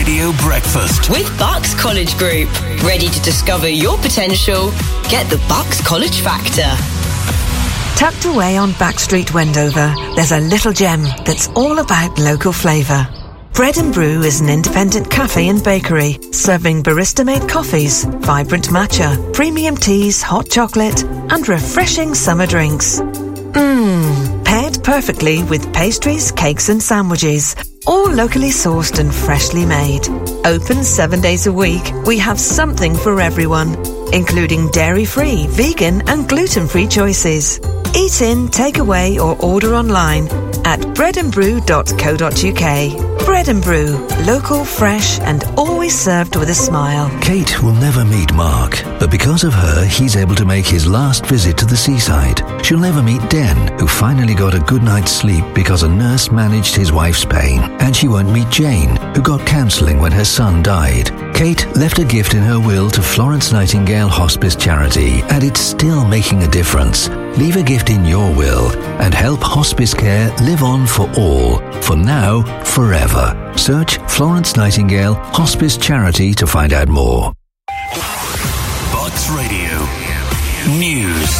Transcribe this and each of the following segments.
Radio Breakfast with Bucks College Group. Ready to discover your potential? Get the Bucks College Factor. Tucked away on Backstreet, Wendover, there's a little gem that's all about local flavour. Bread and Brew is an independent cafe and bakery, serving barista-made coffees, vibrant matcha, premium teas, hot chocolate, and refreshing summer drinks. Paired perfectly with pastries, cakes and sandwiches, all locally sourced and freshly made. Open 7 days a week, we have something for everyone, including dairy-free, vegan and gluten-free choices. Eat in, take away or order online at breadandbrew.co.uk. Bread and Brew, local, fresh and always served with a smile. Kate will never meet Mark, but because of her, he's able to make his last visit to the seaside. She'll never meet Den, who finally got a good night's sleep because a nurse managed his wife's pain. And she won't meet Jane, who got counselling when her son died. Kate left a gift in her will to Florence Nightingale Hospice Charity, and it's still making a difference. Leave a gift in your will and help hospice care live on for all, for now, forever. Search Florence Nightingale Hospice Charity to find out more. Bucks Radio News.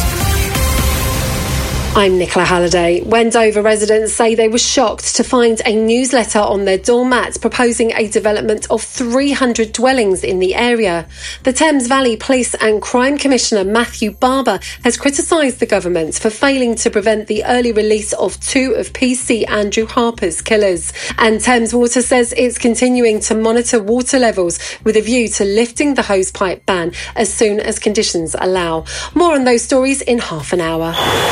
I'm Nicola Halliday. Wendover residents say they were shocked to find a newsletter on their doormat proposing a development of 300 dwellings in the area. The Thames Valley Police and Crime Commissioner Matthew Barber has criticised the government for failing to prevent the early release of two of PC Andrew Harper's killers. And Thames Water says it's continuing to monitor water levels with a view to lifting the hosepipe ban as soon as conditions allow. More on those stories in half an hour.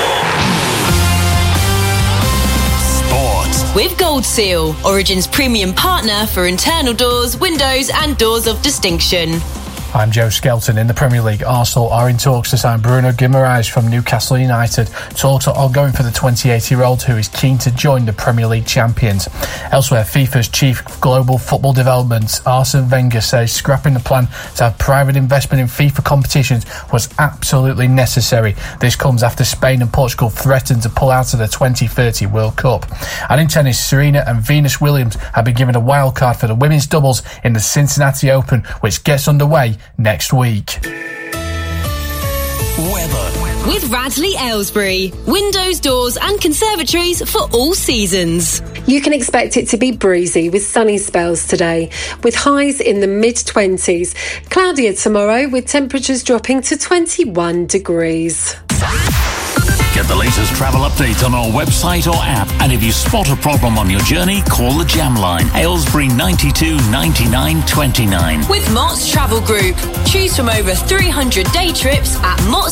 With Gold Seal, Origin's premium partner for internal doors, windows and doors of distinction. I'm Joe Skelton. In the Premier League, Arsenal are in talks to sign Bruno Guimaraes from Newcastle United. Talks are ongoing for the 28-year-old who is keen to join the Premier League champions. Elsewhere, FIFA's chief global football development, Arsene Wenger, says scrapping the plan to have private investment in FIFA competitions was absolutely necessary. This comes after Spain and Portugal threatened to pull out of the 2030 World Cup. And in tennis, Serena and Venus Williams have been given a wild card for the women's doubles in the Cincinnati Open, which gets underway next week. Weather. With Radley Aylesbury, windows, doors and conservatories for all seasons. You can expect it to be breezy with sunny spells today, with highs in the mid-20s. Cloudier tomorrow with temperatures dropping to 21 degrees. Get the latest travel updates on our website or app. And if you spot a problem on your journey, call the Jam Line. Aylesbury 92 99 29. With Mott's Travel Group. Choose from over 300 day trips at Mott's